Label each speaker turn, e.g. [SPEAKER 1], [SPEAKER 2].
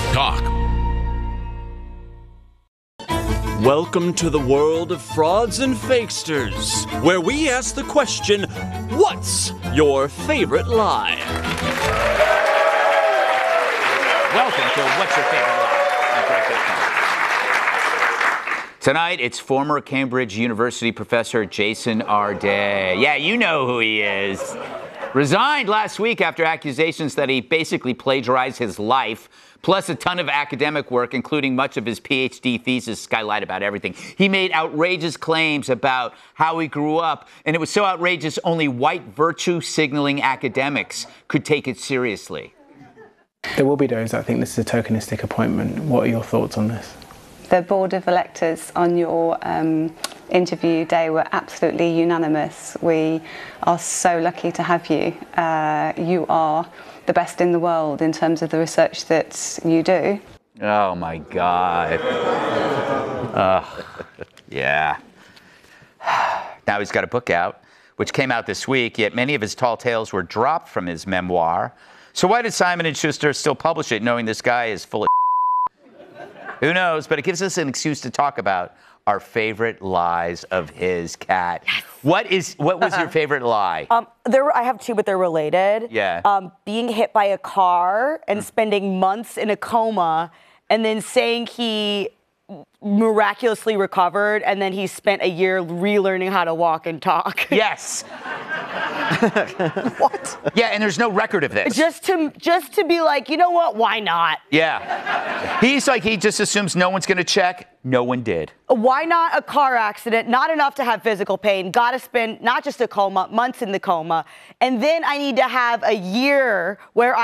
[SPEAKER 1] Talk.
[SPEAKER 2] Welcome to the world of frauds and fakesters, where we ask the question, what's your favorite lie?
[SPEAKER 3] Welcome to What's Your Favorite Lie? Tonight, it's former Cambridge University professor Jason R. Day. Yeah, you know who he is. Resigned last week after accusations that he basically plagiarized his life, plus a ton of academic work, including much of his PhD thesis. This guy lied about everything. He made outrageous claims about how he grew up, and it was so outrageous only white virtue-signaling academics could take it seriously.
[SPEAKER 4] There will be those that think this is a tokenistic appointment. What are your thoughts on this?
[SPEAKER 5] The board of electors on your interview day were absolutely unanimous. We are so lucky to have you. You are the best in the world in terms of the research that you do.
[SPEAKER 3] Oh my God. Yeah. Now he's got a book out, which came out this week, yet many of his tall tales were dropped from his memoir. So why did Simon & Schuster still publish it, knowing this guy is full of Who knows, but it gives us an excuse to talk about our favorite lies of his cat. Yes. What was your favorite lie?
[SPEAKER 6] I have two, but they're related.
[SPEAKER 3] Yeah.
[SPEAKER 6] Being hit by a car and spending months in a coma, and then saying he miraculously recovered, and then he spent a year relearning how to walk and talk.
[SPEAKER 3] Yes.
[SPEAKER 6] What?
[SPEAKER 3] Yeah, and there's no record of this.
[SPEAKER 6] Just to be like, you know what? Why not?
[SPEAKER 3] Yeah. He's like, he just assumes no one's going to check. No one did.
[SPEAKER 6] Why not a car accident? Not enough to have physical pain. Got to spend not just a coma, months in the coma. And then I need to have a year where